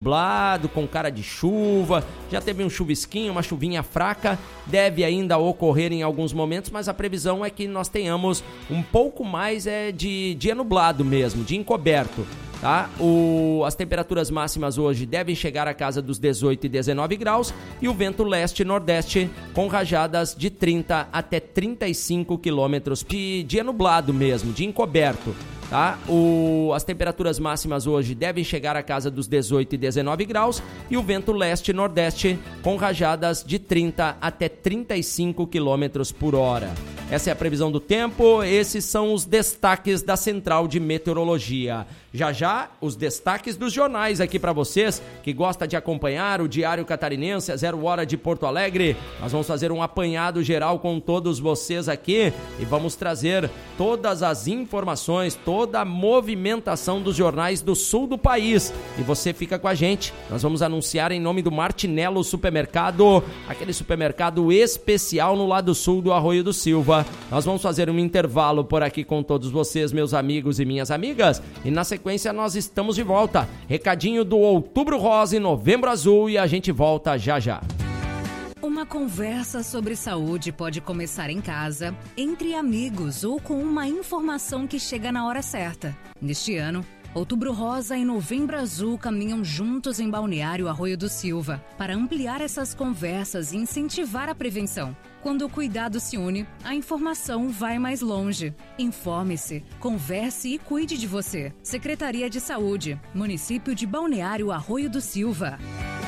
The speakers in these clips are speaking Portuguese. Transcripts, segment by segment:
nublado, com cara de chuva, já teve um chuvisquinho, uma chuvinha fraca, deve ainda ocorrer em alguns momentos, mas a previsão é que nós tenhamos um pouco mais de dia nublado mesmo, dia encoberto. Tá? As temperaturas máximas hoje devem chegar à casa dos 18 e 19 graus e o vento leste-nordeste com rajadas de 30 até 35 quilômetros. De dia nublado mesmo, dia encoberto. Tá? As temperaturas máximas hoje devem chegar à casa dos 18 e 19 graus e o vento leste-nordeste com rajadas de 30 até 35 quilômetros por hora. Essa é a previsão do tempo, esses são os destaques da Central de Meteorologia. Já já, os destaques dos jornais aqui para vocês, que gosta de acompanhar o Diário Catarinense, a 0 hora de Porto Alegre. Nós vamos fazer um apanhado geral com todos vocês aqui e vamos trazer todas as informações, toda a movimentação dos jornais do sul do país. E você fica com a gente, nós vamos anunciar em nome do Martinello Supermercado, aquele supermercado especial no lado sul do Arroio do Silva. Nós vamos fazer um intervalo por aqui com todos vocês, meus amigos e minhas amigas, e na sequência nós estamos de volta. Recadinho do Outubro Rosa e Novembro Azul e a gente volta já já. Uma conversa sobre saúde pode começar em casa, entre amigos ou com uma informação que chega na hora certa. Neste ano, Outubro Rosa e Novembro Azul caminham juntos em Balneário Arroio do Silva para ampliar essas conversas e incentivar a prevenção. Quando o cuidado se une, a informação vai mais longe. Informe-se, converse e cuide de você. Secretaria de Saúde, Município de Balneário Arroio do Silva.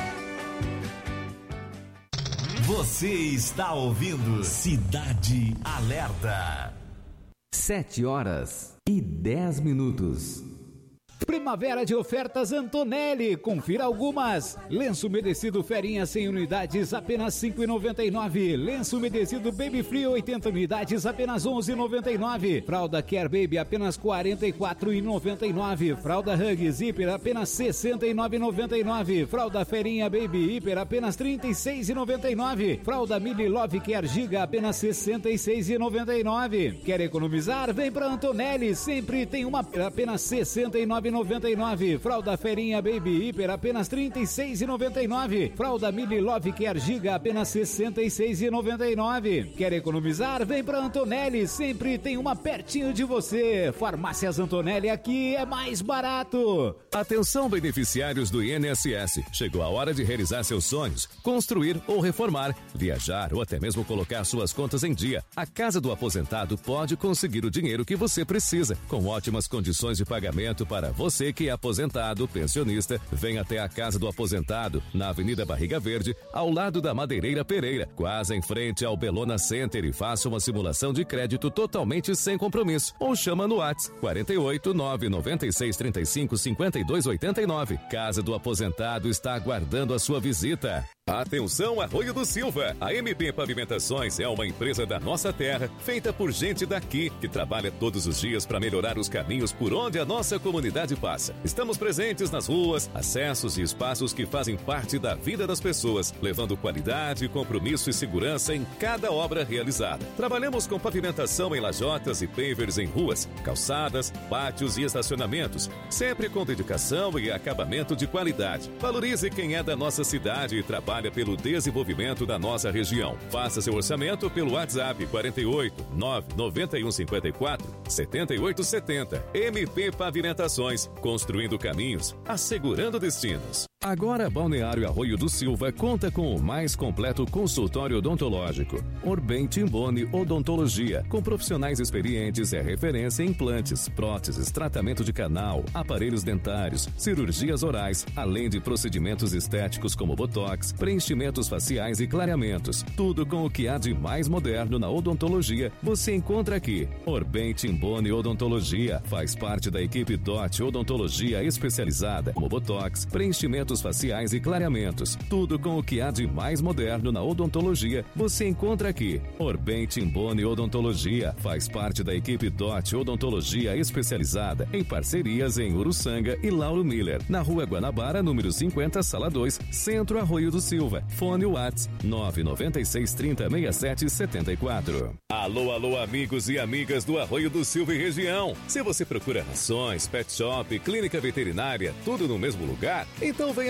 Você está ouvindo Cidade Alerta. 7h10. Primavera de ofertas Antonelli, confira algumas. Lenço umedecido Ferinha 100 unidades, apenas R$ 5,99. Lenço umedecido Baby Free 80 unidades, apenas R$ 11,99. Fralda Care Baby, apenas R$ 44,99. Fralda Hug Zipper, apenas R$ 69,99. Fralda Ferinha Baby Hiper, apenas R$ 36,99. Fralda Mili Love Care Giga, apenas R$ 66,99. Quer economizar? Vem para Antonelli, sempre tem uma apenas R$ 69,99. Fralda Ferinha Baby Hiper, apenas R$ 36,99. Fralda Mili Love Care Giga, apenas R$ 66,99. Quer economizar? Vem para Antonelli, sempre tem uma pertinho de você. Farmácias Antonelli, aqui é mais barato. Atenção, beneficiários do INSS. Chegou a hora de realizar seus sonhos, construir ou reformar, viajar ou até mesmo colocar suas contas em dia. A Casa do Aposentado pode conseguir o dinheiro que você precisa, com ótimas condições de pagamento para você que é aposentado, pensionista. Vem até a Casa do Aposentado, na Avenida Barriga Verde, ao lado da Madeireira Pereira, quase em frente ao Belona Center, e faça uma simulação de crédito totalmente sem compromisso. Ou chama no WhatsApp 48 996 35 52 89. Casa do Aposentado está aguardando a sua visita. Atenção, Arroio do Silva! A MP Pavimentações é uma empresa da nossa terra, feita por gente daqui, que trabalha todos os dias para melhorar os caminhos por onde a nossa comunidade passa. Estamos presentes nas ruas, acessos e espaços que fazem parte da vida das pessoas, levando qualidade, compromisso e segurança em cada obra realizada. Trabalhamos com pavimentação em lajotas e pavers em ruas, calçadas, pátios e estacionamentos, sempre com dedicação e acabamento de qualidade. Valorize quem é da nossa cidade e trabalha pelo desenvolvimento da nossa região. Faça seu orçamento pelo WhatsApp 48 991 54 78 70. MP Pavimentações, construindo caminhos, assegurando destinos. Agora, Balneário Arroio do Silva conta com o mais completo consultório odontológico. Orbem Timboni Odontologia, com profissionais experientes, é referência em implantes, próteses, tratamento de canal, aparelhos dentários, cirurgias orais, além de procedimentos estéticos como botox, preenchimentos faciais e clareamentos. Tudo com o que há de mais moderno na odontologia, você encontra aqui. Orbem Timboni Odontologia faz parte da equipe DOT Odontologia especializada, como botox, preenchimentos faciais e clareamentos. Tudo com o que há de mais moderno na odontologia, você encontra aqui. Orbem Timboni Odontologia faz parte da equipe DOT Odontologia especializada, em parcerias em Uruçanga e Lauro Miller, na Rua Guanabara, número 50, Sala 2, Centro Arroio do Silva. Fone WhatsApp 996 30 67 74. Alô, alô, amigos e amigas do Arroio do Silva e região. Se você procura rações, pet shop, clínica veterinária, tudo no mesmo lugar, então vem